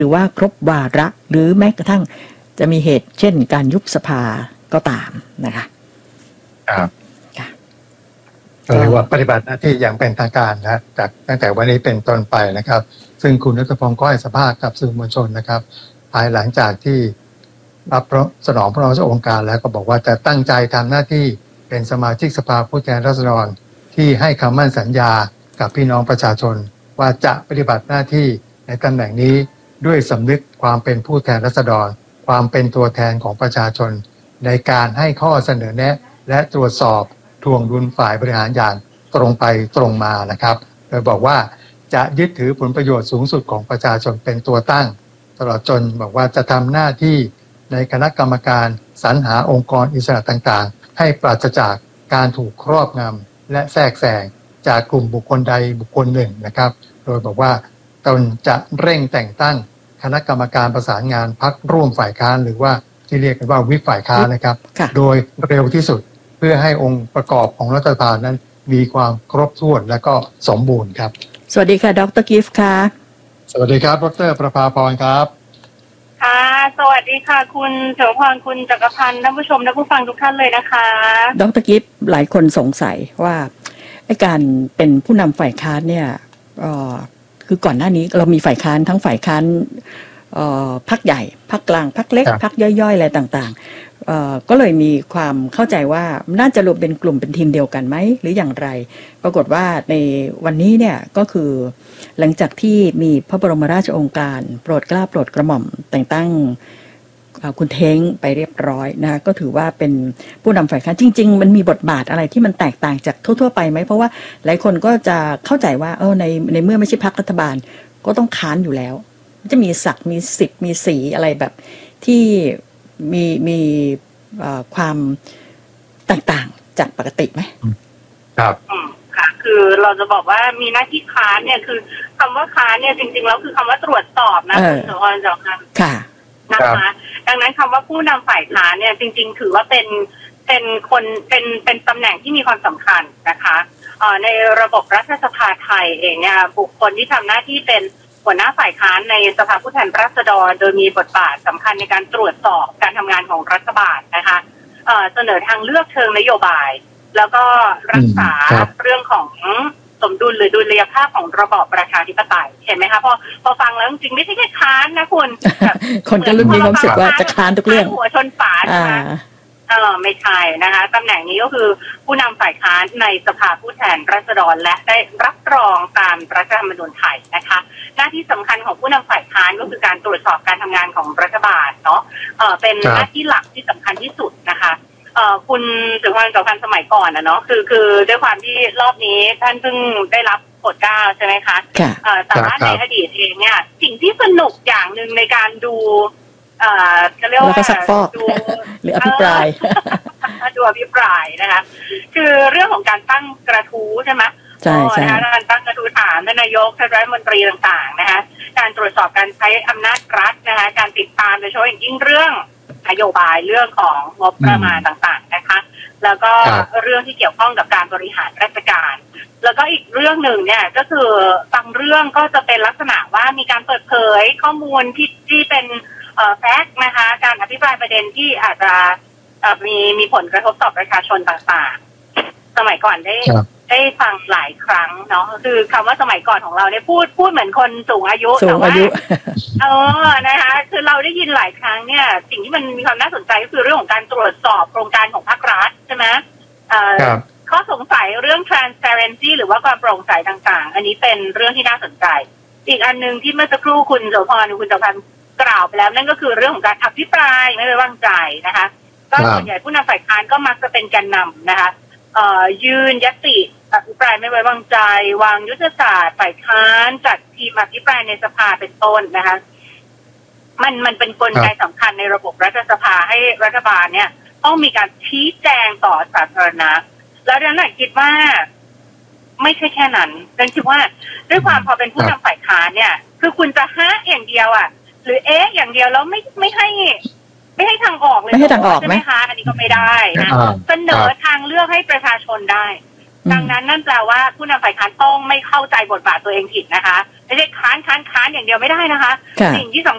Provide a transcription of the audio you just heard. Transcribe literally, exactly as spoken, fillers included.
หรือว่าครบวาระหรือแม้กระทั่งจะมีเหตุเช่นการยุบสภาก็ตามนะคะครับก็เรียกว่าปฏิบัติหน้าที่อย่างเป็นทางการนะจากตั้งแต่วันนี้เป็นต้นไปนะครับซึ่งคุณรัตพงศ์ก็ให้สัมภาษณ์กับสื่อมวลชนนะครับภายหลังจากที่รับสนองพระราชโองการแล้วก็บอกว่าจะตั้งใจทำหน้าที่เป็นสมาชิกสภาผู้แทนราษฎรที่ให้คำมั่นสัญญากับพี่น้องประชาชนว่าจะปฏิบัติหน้าที่ในตำแหน่งนี้ด้วยสำนึกความเป็นผู้แทนราษฎรความเป็นตัวแทนของประชาชนในการให้ข้อเสนอแนะและตรวจสอบทวงดุลฝ่ายบริหารอย่างตรงไปตรงมานะครับโดยบอกว่าจะยึดถือผลประโยชน์สูงสุดของประชาชนเป็นตัวตั้งตลอดจนบอกว่าจะทำหน้าที่ในคณะกรรมการสรรหาองค์กรอิสระต่างๆให้ปราศจากการถูกครอบงำและแทรกแซงจากกลุ่มบุคคลใดบุคคลหนึ่งนะครับโดยบอกว่าตนจะเร่งแต่งตั้งคณะกรรมการประสานงานพรรคร่วมฝ่ายค้านหรือว่าที่เรียกกันว่าวิปฝ่ายค้านนะครับโดยเร็วที่สุดเพื่อให้องค์ประกอบของรัฐสภานั้นมีความครบถ้วนและก็สมบูรณ์ครับสวัสดีค่ะดร.กิฟต์ค่ะสวัสดีครับดร.ประภาพรครับค่ะสวัสดีค่ะคุณเฉลิมพรคุณจักรพันธ์ท่านผู้ชมและผู้ฟังทุกท่านเลยนะคะดร.กิฟต์หลายคนสงสัยว่าไอ้การเป็นผู้นำฝ่ายค้านเนี่ยเอ่อคือก่อนหน้านี้เรามีฝ่ายค้านทั้งฝ่ายค้านเอ่อพรรคใหญ่พรรคกลางพรรคเล็กพรรคย่อยๆอะไรต่างๆเอ่อก็เลยมีความเข้าใจว่าน่าจะรวมเป็นกลุ่มเป็นทีมเดียวกันไหมหรืออย่างไรปรากฏว่าในวันนี้เนี่ยก็คือหลังจากที่มีพระบรมราชโองการโปรดเกล้าโปรดกระหม่อมแต่งตั้งคุณเท้งไปเรียบร้อยนะก็ถือว่าเป็นผู้นำฝ่ายค้านจริงๆมันมีบทบาทอะไรที่มันแตกต่างจากทั่วๆไปไหมเพราะว่าหลายคนก็จะเข้าใจว่าเออในในเมื่อไม่ใช่พรรครัฐบาลก็ต้องค้านอยู่แล้วจะมีศักดิ์มีสิทธิ์มีสีอะไรแบบที่มีมีความแตกต่างจากปกติไหมครับค่ะคือเราจะบอกว่ามีหน้าที่ค้านเนี่ยคือคำว่าค้านเนี่ยจริงๆแล้วคือคำว่าตรวจสอบนะคุณสุวรรณจักรพันธ์ค่ะนะคะดังนั้นคำว่าผู้นำฝ่ายค้านเนี่ยจริงๆถือว่าเป็นเป็นคนเป็นเป็นตำแหน่งที่มีความสำคัญนะคะในระบบรัฐสภาไทยเองเนี่ยบุคคลที่ทำหน้าที่เป็นหัวหน้าฝ่ายค้านในสภาผู้แทนราษฎรโดยมีบทบาทสำคัญในการตรวจสอบการทำงานของรัฐบาลนะคะเสนอทางเลือกเชิงนโยบายแล้วก็รักษาเรื่องของสมดุลหรือดุลยภาพของระบอบประชาธิปไตยเห็นไหมคะพอพอฟังแล้วจริงไม่ใช่แค่ค้านนะคุณคนก็รุ่นมีความรู้สึกว่าจะค้านทุกเรื่องหัวชนฝาใช่ไหมเออไม่ใช่นะคะตำแหน่งนี้ก็คือผู้นำฝ่ายค้านในสภาผู้แทนราษฎรและได้รับรองตามรัฐธรรมนูญไทยนะคะหน้าที่สำคัญของผู้นำฝ่ายค้านก็คือการตรวจสอบการทำงานของรัฐบาลเนาะเออเป็นหน้าที่หลักที่สำคัญที่สุดนะคะเอ่อคุณถึงความสำคัญสมัยก่อนนะเนาะคือคือด้วยความที่รอบนี้ท่านเพิ่งได้รับโปรดเกล้าใช่ไหมคะเอ่อแต่ว่าในอดีตเองเนี่ยสิ่งที่สนุกอย่างหนึ่งในการดูเอ่อจะเรียกว่าดูหรืออภิปรายดูอภิปรายนะคะคือเรื่องของการตั้งกระทู้ใช่ไหมใช่ใช่การตั้งกระทู้ถามท่านนายกท่านรัฐมนตรีต่างๆนะคะการตรวจสอบการใช้อำนาจรัฐนะคะการติดตามโดยเฉพาะอย่างยิ่งเรื่องนโยบายเรื่องของงบประมาณต่างๆนะคะแล้วก็เรื่องที่เกี่ยวข้องกับการบริหารราชการแล้วก็อีกเรื่องหนึ่งเนี่ยก็คือบางเรื่องก็จะเป็นลักษณะว่ามีการเปิดเผยข้อมูลที่ที่เป็นแฟกต์นะคะการอภิปรายประเด็นที่อาจจะมีมีผลกระทบต่อประชาชนต่างๆสมัยก่อนได้ได้ฟังหลายครั้งเนาะคือคำว่าสมัยก่อนของเราเนี่ยพูดพูดเหมือนคนสูงอายุแต่ว่าเออนะคะคือเราได้ยินหลายครั้งเนี่ยสิ่งที่มันมีความน่าสนใจก็คือเรื่องของการตรวจสอบโครงการของภาครัฐใช่ไหมข้อสงสัยเรื่อง transparency หรือว่าความโปร่งใสต่างๆอันนี้เป็นเรื่องที่น่าสนใจอีกอันนึงที่เมื่อสักครู่คุณโสพรคุณจักรพันธ์กล่าวไปแล้วนั่นก็คือเรื่องของการอภิปรายไม่ไว้วางใจนะคะก็ส่วนใหญ่ผู้นำฝ่ายค้านก็มักจะเป็นแกนนำนะคะยืนยติอภิปรายไม่ไว้วางใจวางยุทธศาสตร์ฝ่ายค้านจัดทีมอภิปรายในสภาเป็นต้นนะคะมันมันเป็นกลไกสำคัญในระบบรัฐสภาให้รัฐบาลเนี่ยต้องมีการชี้แจงต่อสาธารณะแล้วดังนั้นคิดว่าไม่ใช่แค่นั้นดังนั้นคิดว่าด้วยความพอเป็นผู้นำฝ่ายค้านเนี่ยคือคุณจะฮะอย่างเดียวอ่ะหรือเอ๊ะอย่างเดียวแล้วไม่ไม่ให้ไม่ให้ทางออกเลยไม่ให้ทางออกใช่ไหมคะอันนี้ก็ไม่ได้นะเสนอทางเลือกให้ประชาชนได้ดังนั้นนั่นแปลว่าผู้นำฝ่ายค้านต้องไม่เข้าใจบทบาทตัวเองผิดนะคะไม่ใช่ค้านค้านค้านอย่างเดียวไม่ได้นะคะสิ่งที่สำ